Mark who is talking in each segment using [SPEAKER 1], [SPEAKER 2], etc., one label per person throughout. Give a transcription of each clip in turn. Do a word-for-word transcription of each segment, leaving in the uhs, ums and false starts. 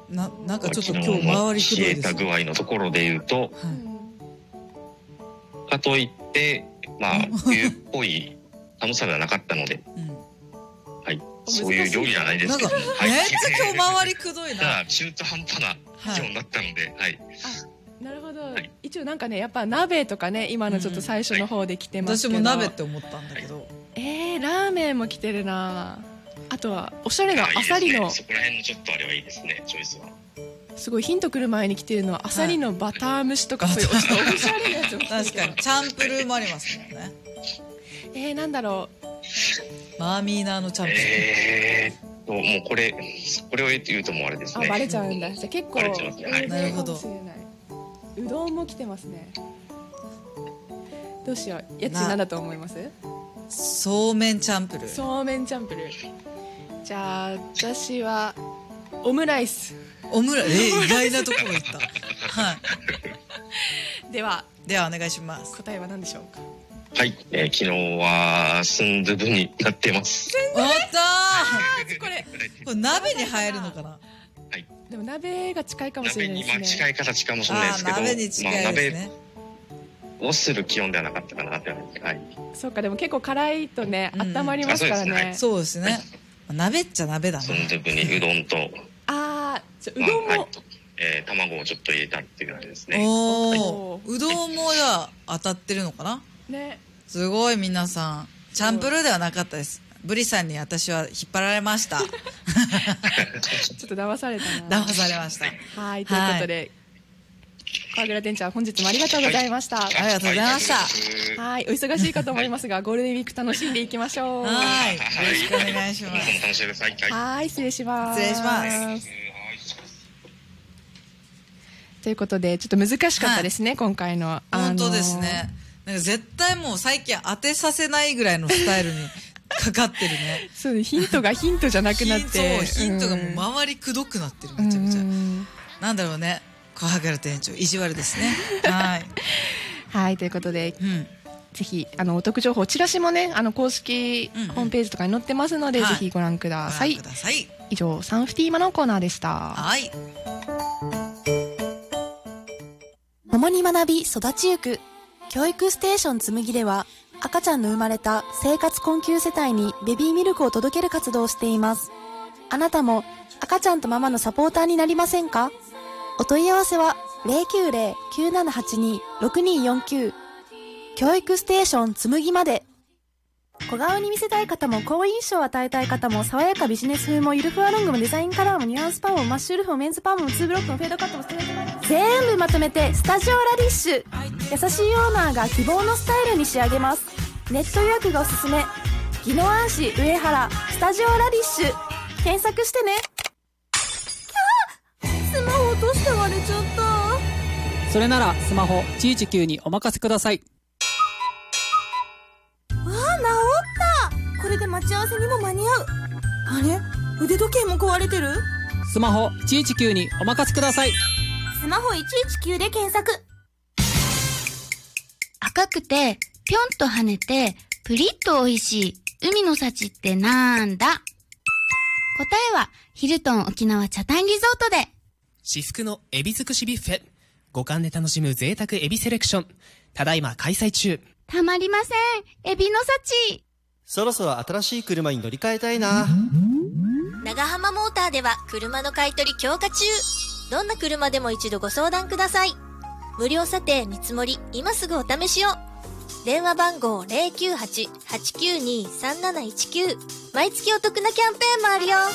[SPEAKER 1] な, なんかちょっと今日回りくどいです、ね、
[SPEAKER 2] 冷えた具合のところで言うと、はい、かといってまあ冬っぽい寒さではなかったので、うん、はい、そういう料理じゃないですけど、
[SPEAKER 1] なんかめっちゃ今日回りくどいな。
[SPEAKER 2] じゃあ中途半端な気温だったので、はい、はい、
[SPEAKER 3] あ、なるほど、はい、一応なんかねやっぱ鍋とかね今のちょっと最初の方で来てますけど、
[SPEAKER 1] うん、はい、私も鍋って思ったんだけど、はい、
[SPEAKER 3] えー、ラーメンも来てるな。あとはおしゃれなアサリの、いいですね、
[SPEAKER 2] そこら辺のちょっとあれはいいですね、チョイスは。
[SPEAKER 3] すごいヒント来る前に来てるのはアサリのバター蒸しとか、はい、そういうおしゃれなやつも
[SPEAKER 1] 確かにチャンプルーもありますもんね。
[SPEAKER 3] えー、なんだろ
[SPEAKER 1] う、マーミーナーのチャンプルー、
[SPEAKER 2] えー、もうこれこれを言うともうあれですね。
[SPEAKER 3] あ、バレちゃうんだ。じゃあ結構バレちゃいますね、はい、
[SPEAKER 1] なるほど。
[SPEAKER 3] うどんも来てますね。どうしよう、やつ何だと思います？
[SPEAKER 1] そうめんチャンプルー。
[SPEAKER 3] そうめんチャンプルー。じゃあ私はオムライス。
[SPEAKER 1] オムライス、えー、意外なところ行ったはい。
[SPEAKER 3] では
[SPEAKER 1] ではお願いします。
[SPEAKER 3] 答えは何でしょうか？
[SPEAKER 2] はい、えー、昨日はスンドゥブになってます。
[SPEAKER 1] おった
[SPEAKER 3] ーこれ
[SPEAKER 1] これ鍋に入るのかな。はい、
[SPEAKER 3] でも鍋が近いかもしれないですね。
[SPEAKER 2] 鍋に近い形かもしれないですけど、
[SPEAKER 1] 鍋に近いですね、
[SPEAKER 2] まあ、鍋をする気温ではなかったかなって思います。はい、
[SPEAKER 3] そうか、でも結構辛いとね、うん、温まりますからね。
[SPEAKER 1] そうですね、はい、鍋っちゃ鍋だね。
[SPEAKER 2] スンドゥブにうどんと
[SPEAKER 3] あー、うどんも、まあ、はい、
[SPEAKER 2] えー、卵をちょっと入れたっていう感じですね。
[SPEAKER 1] おー、はい、うどんもじゃあ当たってるのかなね。すごい皆さん、チャンプルーではなかったです。ブリさんに私は引っ張られましたちょっ
[SPEAKER 3] と騙されたな。
[SPEAKER 1] 騙されました。
[SPEAKER 3] はい、ということで、川倉店長本日もありがとうございました。
[SPEAKER 1] はい、ありがとうございました。
[SPEAKER 3] はい、お忙しいかと思いますがゴールデンウィーク楽しんでいきましょう。
[SPEAKER 1] はい、よろしくお願いします。
[SPEAKER 3] はい、失礼します。
[SPEAKER 1] 失礼します。
[SPEAKER 3] ということでちょっと難しかったですね、はい、今回の。
[SPEAKER 1] 本当ですね。なんか絶対もう最近当てさせないぐらいのスタイルにかかってるね。
[SPEAKER 3] そう、ヒントがヒントじゃなくなって、
[SPEAKER 1] ヒントがもう回りくどくなってる、めちゃめちゃ。なんだろうね、川倉店長意地悪ですね。はい
[SPEAKER 3] はい、ということで、うん、ぜひあのお得情報、チラシもね、あの公式ホームページとかに載ってますので、うんうん、ぜひご覧ください。
[SPEAKER 1] ご覧ください。
[SPEAKER 3] 以上、サンフティーマのコーナーでした。
[SPEAKER 1] はい。
[SPEAKER 4] 共に学び育ちゆく教育ステーションつむぎでは、赤ちゃんの生まれた生活困窮世帯にベビーミルクを届ける活動をしています。あなたも赤ちゃんとママのサポーターになりませんか？お問い合わせは ゼロきゅうゼロ きゅうななはちに ろくにーよんきゅう 教育ステーションつむぎまで。小顔に見せたい方も好印象を与えたい方も、爽やかビジネス風もゆるふわロングもデザインカラーもニュアンスパームもマッシュルフもメンズパームもツーブロックもフェードカットもストレートマイル全部まとめてスタジオラディッシュ。優しいオーナーが希望のスタイルに仕上げます。ネット予約がおすすめ。宜野湾市上原スタジオラディッシュ検索してね。キャー、スマホ落として割れちゃった。
[SPEAKER 5] それならスマホいちいちきゅうにお任せください。
[SPEAKER 4] わあ、治った。これで待ち合わせにも間に合う。あれ、腕時計も壊れてる。
[SPEAKER 5] スマホいちいちきゅうにお任せください。
[SPEAKER 4] スマホいちいちきゅうで検索。
[SPEAKER 6] 赤くてぴょんと跳ねてプリッと美味しい海の幸ってなんだ？答えはヒルトン沖縄チャタンリゾートで。
[SPEAKER 7] 至福のエビ尽くしビュッフェ、五感で楽しむ贅沢エビセレクション、ただいま開催中。
[SPEAKER 6] たまりません、エビの幸。
[SPEAKER 8] そろそろ新しい車に乗り換えたいな。
[SPEAKER 9] 長浜モーターでは車の買い取り強化中。どんな車でも一度ご相談ください。無料査定見積もり、今すぐお試しを。電話番号 ゼロきゅうはち はちきゅうに さんなないちきゅう。毎月お得なキャンペーンもあるよ。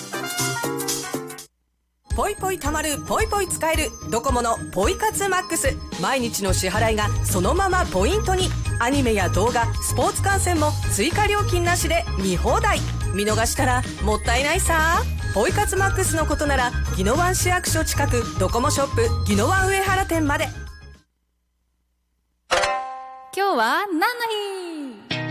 [SPEAKER 10] ポイポイたまる、ポイポイ使えるドコモのポイ活マックス。毎日の支払いがそのままポイントに。アニメや動画、スポーツ観戦も追加料金なしで見放題。見逃したらもったいないさ。ポイ活マックスのことなら宜野湾市役所近くドコモショップ宜野湾上原店まで。
[SPEAKER 11] 今日は何の日？